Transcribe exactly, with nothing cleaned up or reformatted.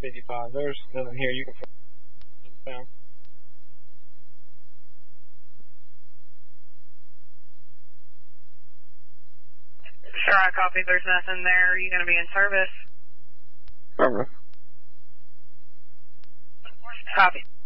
fifty-five. There's nothing here you can find. Sure, I copy. There's nothing there. Are you going to be in service? Cover. Copy.